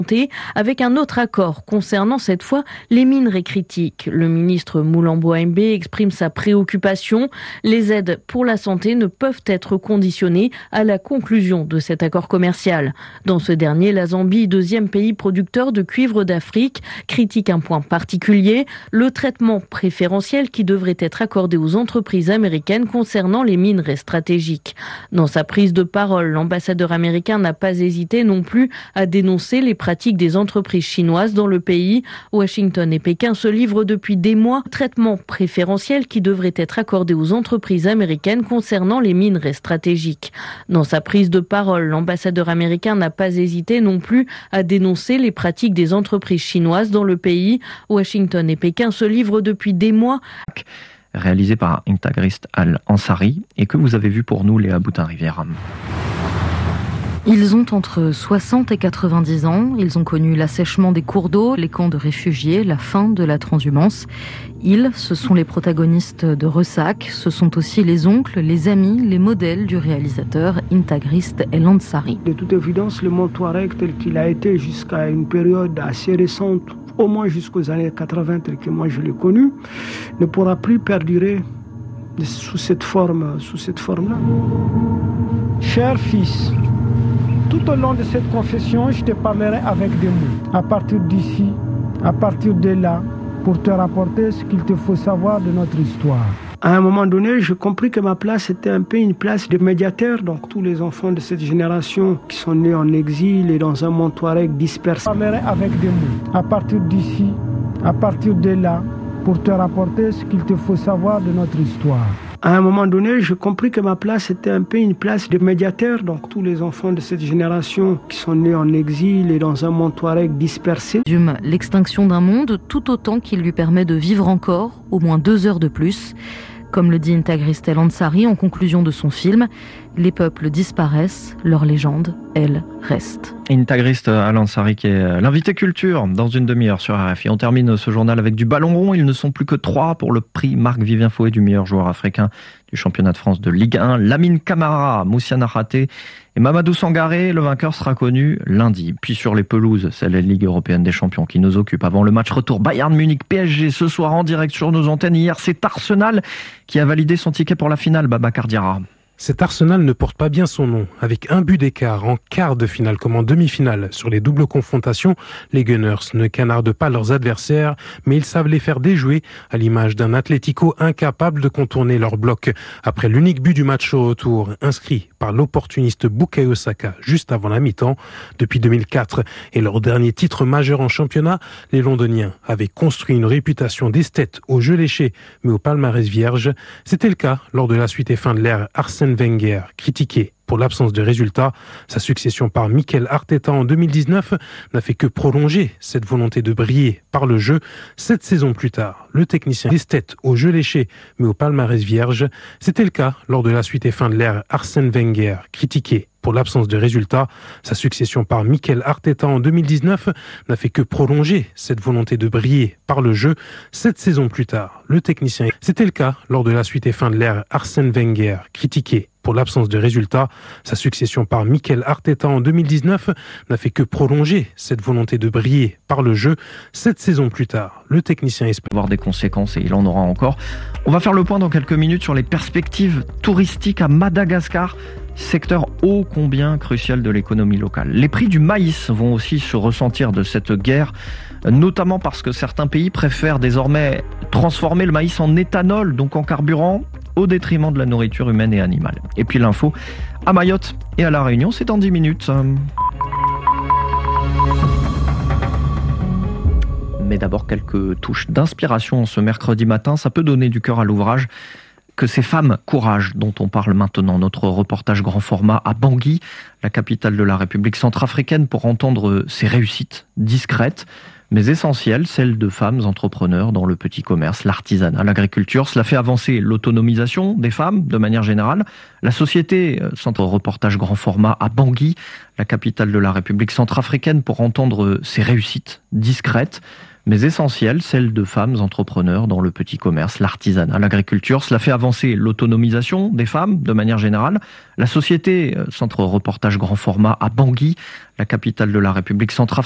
avec un autre accord concernant cette fois les minerais critiques. Le ministre Moulambo Aimbe exprime sa préoccupation. Les aides pour la santé ne peuvent être conditionnées à la conclusion de cet accord commercial. Dans ce dernier, la Zambie, deuxième pays producteur de cuivre d'Afrique, critique un point particulier, le traitement préférentiel qui devrait être accordé aux entreprises américaines concernant les minerais stratégiques. Dans sa prise de parole, l'ambassadeur américain n'a pas hésité non plus à dénoncer les pratiques des entreprises chinoises dans le pays. Washington et Pékin se livrent depuis des mois traitement préférentiel qui devrait être accordé aux entreprises américaines concernant les minerais stratégiques. Dans sa prise de parole, l'ambassadeur américain n'a pas hésité non plus à dénoncer les pratiques des entreprises chinoises dans le pays. Washington et Pékin se livrent depuis des mois. Réalisé par Intagrist Al-Ansari et que vous avez vu pour nous, Léa Boutin-Rivière. Ils ont entre 60 et 90 ans. Ils ont connu l'assèchement des cours d'eau, les camps de réfugiés, la fin de la transhumance. Ils, ce sont les protagonistes de Ressac. Ce sont aussi les oncles, les amis, les modèles du réalisateur Intagrist El-Ansari. De toute évidence, le monde Touareg tel qu'il a été jusqu'à une période assez récente, au moins jusqu'aux années 80 tel que moi je l'ai connu, ne pourra plus perdurer sous cette forme-là. Cher fils, tout au long de cette confession, je te parlerai avec des mots. À partir d'ici, à partir de là, pour te rapporter ce qu'il te faut savoir de notre histoire. À un moment donné, j'ai compris que ma place était un peu une place de médiateur. Donc tous les enfants de cette génération qui sont nés en exil et dans un monde Touareg dispersé. Je parlerai avec des mots. À partir d'ici, à partir de là, pour te rapporter ce qu'il te faut savoir de notre histoire. À un moment donné, j'ai compris que ma place était un peu une place de médiateur. Donc tous les enfants de cette génération qui sont nés en exil et dans un monde Touareg dispersé. L'extinction d'un monde tout autant qu'il lui permet de vivre encore au moins 2 heures de plus. Comme le dit Intagrist El-Ansari en conclusion de son film, les peuples disparaissent, leur légende, elle, reste. Intagrist El-Ansari qui est l'invité culture dans une demi-heure sur RFI. On termine ce journal avec du ballon rond. Ils ne sont plus que 3 pour le prix Marc-Vivien Fouet du meilleur joueur africain du championnat de France de Ligue 1. Lamine Camara, Moussiana Raté et Mamadou Sangaré. Le vainqueur sera connu lundi. Puis sur les pelouses, c'est la Ligue européenne des champions qui nous occupe avant le match retour Bayern Munich PSG ce soir en direct sur nos antennes. Hier, c'est Arsenal qui a validé son ticket pour la finale, Babacar Diarra. Cet Arsenal ne porte pas bien son nom. Avec un but d'écart en quart de finale comme en demi-finale sur les doubles confrontations, les Gunners ne canardent pas leurs adversaires, mais ils savent les faire déjouer à l'image d'un Atlético incapable de contourner leur bloc. Après l'unique but du match au retour, inscrit par l'opportuniste Bukayo Saka juste avant la mi-temps, depuis 2004 et leur dernier titre majeur en championnat, les Londoniens avaient construit une réputation d'esthète au jeu léché, mais au palmarès vierge. C'était le cas lors de la suite et fin de l'ère Arsène Wenger, critiqué pour l'absence de résultats. Sa succession par Mikel Arteta en 2019 n'a fait que prolonger cette volonté de briller par le jeu. 7 saisons plus tard, le technicien d'esthète au jeu léché, mais au palmarès vierge. C'était le cas lors de la suite et fin de l'ère Arsène Wenger, critiqué pour l'absence de résultats. Sa succession par Mikel Arteta en 2019 n'a fait que prolonger cette volonté de briller par le jeu. 7 saisons plus tard, le technicien... C'était le cas lors de la suite et fin de l'ère Arsène Wenger, critiqué pour l'absence de résultats. Sa succession par Mikel Arteta en 2019 n'a fait que prolonger cette volonté de briller par le jeu. 7 saisons plus tard, le technicien espère avoir des conséquences et il en aura encore. On va faire le point dans quelques minutes sur les perspectives touristiques à Madagascar, secteur ô combien crucial de l'économie locale. Les prix du maïs vont aussi se ressentir de cette guerre, notamment parce que certains pays préfèrent désormais transformer le maïs en éthanol, donc en carburant, au détriment de la nourriture humaine et animale. Et puis l'info à Mayotte et à La Réunion, c'est dans 10 minutes. Mais d'abord quelques touches d'inspiration ce mercredi matin, ça peut donner du cœur à l'ouvrage que ces femmes courage dont on parle maintenant. Notre reportage grand format à Bangui, la capitale de la République centrafricaine, pour entendre ces réussites discrètes mais essentielles, celles de femmes entrepreneurs dans le petit commerce, l'artisanat, l'agriculture. Cela fait avancer l'autonomisation des femmes de manière générale. La société, centre reportage grand format à Bangui, la capitale de la République centrafricaine, pour entendre ces réussites discrètes mais essentielles, celles de femmes entrepreneurs dans le petit commerce, l'artisanat, l'agriculture. Cela fait avancer l'autonomisation des femmes de manière générale. La société, centre reportage grand format à Bangui, la capitale de la République centrafricaine,